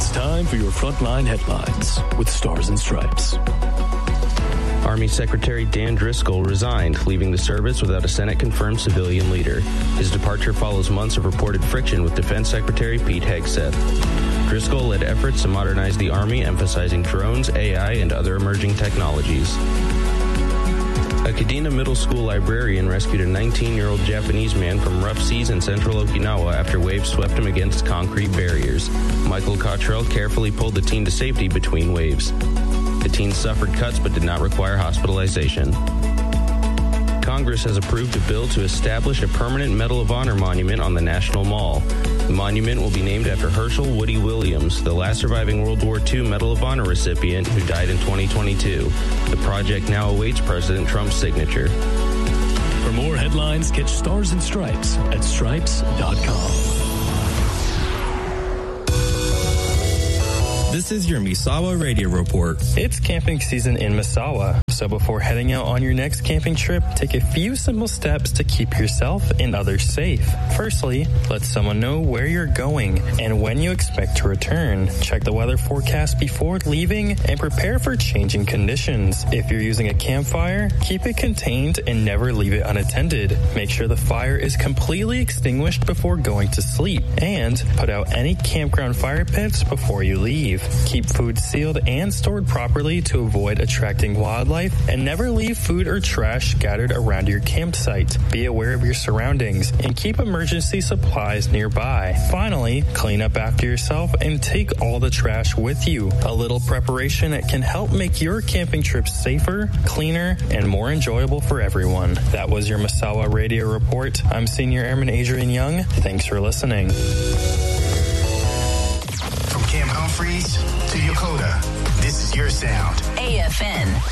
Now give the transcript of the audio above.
It's time for your Frontline Headlines with Stars and Stripes. Army Secretary Dan Driscoll resigned, leaving the service without a Senate-confirmed civilian leader. His departure follows months of reported friction with Defense Secretary Pete Hegseth. Driscoll led efforts to modernize the Army, emphasizing drones, AI, and other emerging technologies. A Kadena Middle School librarian rescued a 19-year-old Japanese man from rough seas in central Okinawa after waves swept him against concrete barriers. Michael Cottrell carefully pulled the teen to safety between waves. The teen suffered cuts but did not require hospitalization. Congress has approved a bill to establish a permanent Medal of Honor monument on the National Mall. The monument will be named after Herschel Woody Williams, the last surviving World War II Medal of Honor recipient who died in 2022. The project now awaits President Trump's signature. For more headlines, catch Stars and Stripes at stripes.com. This is your Misawa Radio Report. It's camping season in Misawa, so before heading out on your next camping trip, take a few simple steps to keep yourself and others safe. Firstly, let someone know where you're going and when you expect to return. Check the weather forecast before leaving and prepare for changing conditions. If you're using a campfire, keep it contained and never leave it unattended. Make sure the fire is completely extinguished before going to sleep, and put out any campground fire pits before you leave. Keep food sealed and stored properly to avoid attracting wildlife, and never leave food or trash scattered around your campsite. Be aware of your surroundings and keep emergency supplies nearby. Finally, clean up after yourself and take all the trash with you. A little preparation can help make your camping trips safer, cleaner, and more enjoyable for everyone. That was your Misawa Radio Report. I'm Senior Airman Adrian Young. Thanks for listening. From Camp Humphreys to Yokota, this is your sound. AFN